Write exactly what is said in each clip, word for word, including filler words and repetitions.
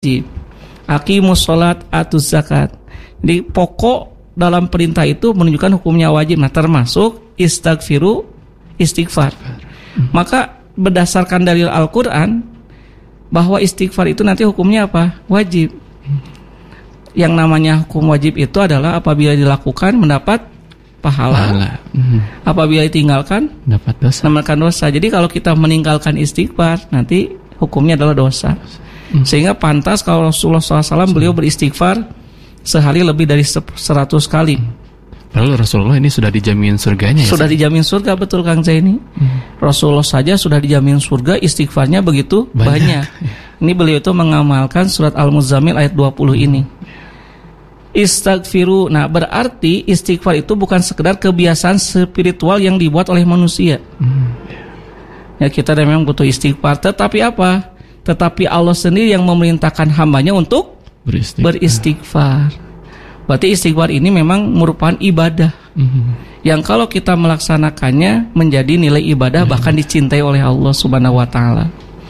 Aqimus sholat atuz zakat. Jadi pokok dalam perintah itu menunjukkan hukumnya wajib. Nah, termasuk istaghfiru, istighfar. Hmm. Maka berdasarkan dalil Al-Qur'an bahwa istighfar itu nanti hukumnya apa? Wajib. Hmm. Yang namanya hukum wajib itu adalah apabila dilakukan mendapat pahala. pahala. Hmm. Apabila ditinggalkan mendapat dosa. Mendapat dosa. Jadi kalau kita meninggalkan istighfar nanti hukumnya adalah dosa. Hmm. Sehingga pantas kalau Rasulullah shallallahu alaihi wasallam beliau beristighfar sehari lebih dari seratus kali. Padahal Rasulullah ini sudah dijamin surganya. Sudah ya, dijamin surga, betul Kang Zaini. Hmm. Rasulullah saja sudah dijamin surga, istighfarnya begitu banyak. banyak. Ini beliau itu mengamalkan surat Al-Muzammil ayat dua puluh hmm. ini. Istaghfiru. Nah, berarti istighfar itu bukan sekedar kebiasaan spiritual yang dibuat oleh manusia. Hmm. Ya, kita memang butuh istighfar, tetapi apa? Tetapi Allah sendiri yang memerintahkan hambanya untuk beristighfar. beristighfar. Berarti istighfar ini memang merupakan ibadah mm-hmm. yang kalau kita melaksanakannya menjadi nilai ibadah, mm-hmm. bahkan dicintai oleh Allah Subhanahu wa taala.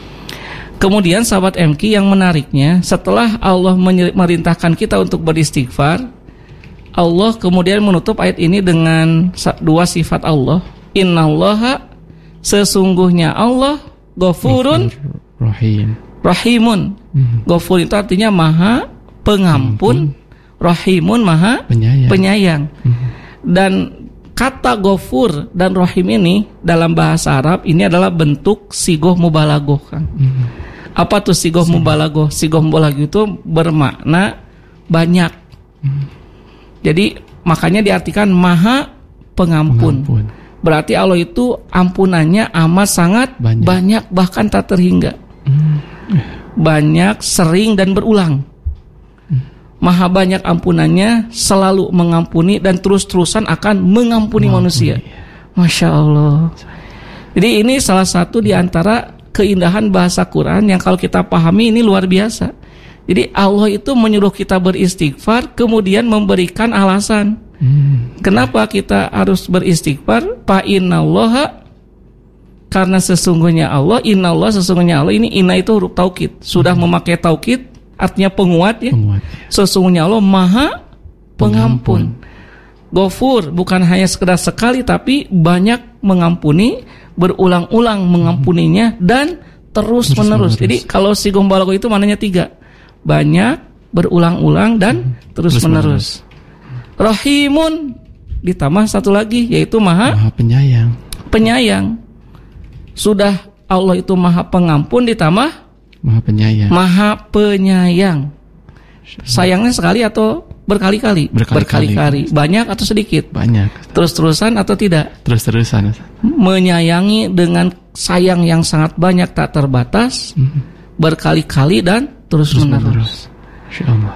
Kemudian sahabat M K, yang menariknya, setelah Allah memerintahkan kita untuk beristighfar, Allah kemudian menutup ayat ini dengan dua sifat Allah. Innallaha, sesungguhnya Allah, Ghafurun Rahim. Rahimun. Hmm. Ghafur itu artinya maha pengampun, hmm. Rahimun maha penyayang. penyayang. Hmm. Dan kata Ghafur dan Rahim ini dalam bahasa Arab ini adalah bentuk sigoh mubalaghah, Kang. Hmm. Apa tuh sigoh mubalaghah? Sigoh mubalaghah itu bermakna banyak. Hmm. Jadi makanya diartikan maha pengampun. pengampun. Berarti Allah itu ampunannya amat sangat banyak, banyak bahkan tak terhingga. Hmm. Banyak, sering dan berulang. hmm. Maha banyak ampunannya, selalu mengampuni dan terus-terusan akan mengampuni, mengampuni manusia. Masya Allah. Jadi ini salah satu di antara keindahan bahasa Quran yang kalau kita pahami ini luar biasa. Jadi Allah itu menyuruh kita beristighfar, kemudian memberikan alasan. Hmm. Kenapa kita harus beristighfar? Fa innallaha, karena sesungguhnya Allah, innallah, sesungguhnya Allah, ini inna itu huruf taukid. Sudah hmm. memakai taukid, artinya penguat ya. Penguat, ya. Sesungguhnya Allah maha pengampun. Ghafur bukan hanya sekedar sekali, tapi banyak mengampuni, berulang-ulang mengampuninya, dan terus, terus menerus. menerus. Jadi kalau si gombalago itu maknanya tiga. Banyak, berulang-ulang, dan hmm. terus, terus menerus. menerus. Rahimun ditambah satu lagi, yaitu maha, maha penyayang. Penyayang. Sudah Allah itu maha pengampun ditambah maha penyayang. Maha penyayang. Sayangnya sekali atau berkali-kali? Berkali-kali. Berkali-kali. Banyak atau sedikit? Banyak. Terus-terusan atau tidak? Terus-terusan. Menyayangi dengan sayang yang sangat banyak tak terbatas, mm-hmm. berkali-kali dan terus-menerus. Insyaallah.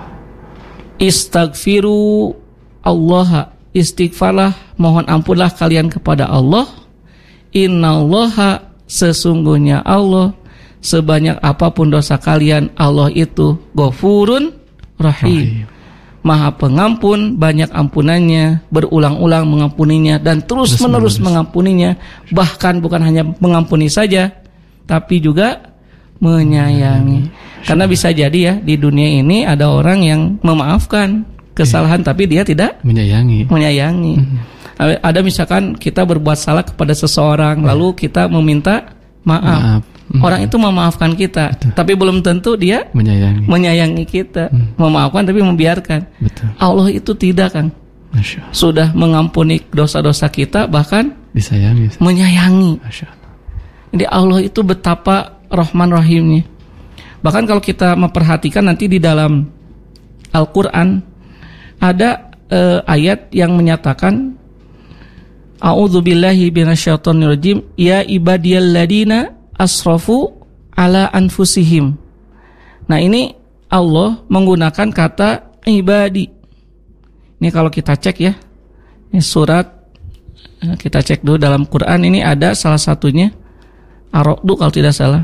Istaghfiru Allah, istighfarlah, mohon ampunlah kalian kepada Allah. Innallaha, sesungguhnya Allah, sebanyak apapun dosa kalian, Allah itu Ghafurun Rahim, maha pengampun, banyak ampunannya, berulang-ulang mengampuninya, dan terus, terus menerus mengampuninya. Bahkan bukan hanya mengampuni saja, tapi juga menyayangi. Karena bisa jadi ya, di dunia ini ada orang yang memaafkan kesalahan, yeah. tapi dia tidak menyayangi. Menyayangi. Mm-hmm. Ada misalkan kita berbuat salah kepada seseorang, yeah. lalu kita meminta maaf. maaf. Mm-hmm. Orang itu memaafkan kita, Betul. tapi belum tentu dia menyayangi, menyayangi kita. Mm-hmm. Memaafkan tapi membiarkan. Betul. Allah itu tidak, Kang. Masya Allah. Sudah mengampuni dosa-dosa kita, bahkan disayangi, menyayangi. Masya Allah. Jadi Allah itu betapa Rahman Rahimnya. Bahkan kalau kita memperhatikan nanti di dalam Al-Quran ada uh, ayat yang menyatakan A'udzubillahi minasyaitonirrajim, ya ibadiyalladzina asrafu ala anfusihim. Nah, ini Allah menggunakan kata ibadi. Ini kalau kita cek ya, ini surat, kita cek dulu dalam Quran, ini ada salah satunya Ar-Ra'd kalau tidak salah,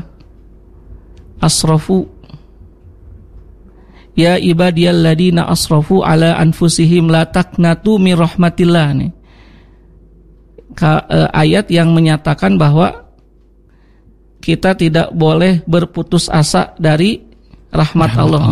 asrafu, ya ibadiyalladzina asrafu ala anfusihim la taqnatu mir rahmatillah. Nih Ka, eh, ayat yang menyatakan bahwa kita tidak boleh berputus asa dari rahmat Allah.